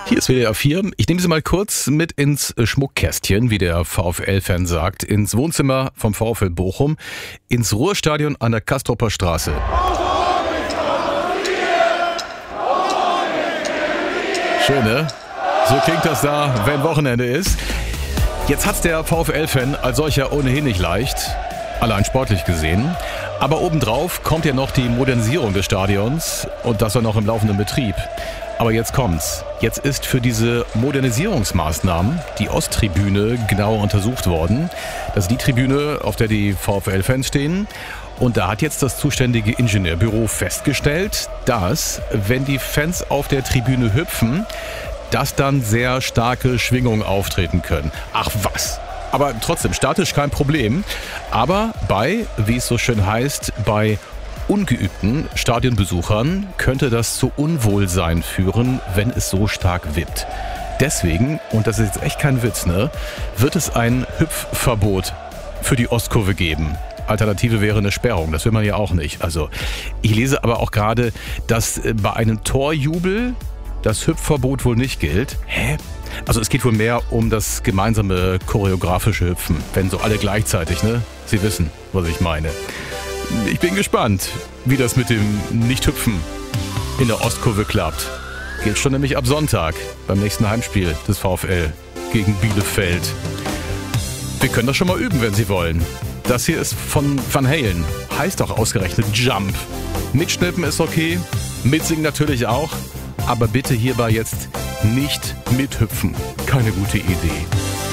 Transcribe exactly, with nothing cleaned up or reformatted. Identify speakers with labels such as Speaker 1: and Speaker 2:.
Speaker 1: Hier ist W D R vier. Ich nehme Sie mal kurz mit ins Schmuckkästchen, wie der VfL-Fan sagt, ins Wohnzimmer vom VfL Bochum, ins Ruhrstadion an der Castroper Straße. Schön, ne? So klingt das da, wenn Wochenende ist. Jetzt hat's der VfL-Fan als solcher ohnehin nicht leicht, allein sportlich gesehen. Aber obendrauf kommt ja noch die Modernisierung des Stadions und das ja noch im laufenden Betrieb. Aber jetzt kommt's. Jetzt ist für diese Modernisierungsmaßnahmen die Osttribüne genauer untersucht worden. Das ist die Tribüne, auf der die VfL-Fans stehen. Und da hat jetzt das zuständige Ingenieurbüro festgestellt, dass, wenn die Fans auf der Tribüne hüpfen, dass dann sehr starke Schwingungen auftreten können. Ach was! Aber trotzdem, statisch kein Problem. Aber bei, wie es so schön heißt, bei ungeübten Stadionbesuchern könnte das zu Unwohlsein führen, wenn es so stark wippt. Deswegen, und das ist jetzt echt kein Witz, ne, wird es ein Hüpfverbot für die Ostkurve geben. Alternative wäre eine Sperrung, das will man ja auch nicht. Also, ich lese aber auch gerade, dass bei einem Torjubel das Hüpfverbot wohl nicht gilt. Hä? Also es geht wohl mehr um das gemeinsame choreografische Hüpfen, wenn so alle gleichzeitig, ne? Sie wissen, was ich meine. Ich bin gespannt, wie das mit dem Nicht-Hüpfen in der Ostkurve klappt. Geht schon nämlich ab Sonntag beim nächsten Heimspiel des VfL gegen Bielefeld. Wir können das schon mal üben, wenn Sie wollen. Das hier ist von Van Halen. Heißt auch ausgerechnet Jump. Mitschnippen ist okay, mitsingen natürlich auch. Aber bitte hierbei jetzt nicht mithüpfen. Keine gute Idee.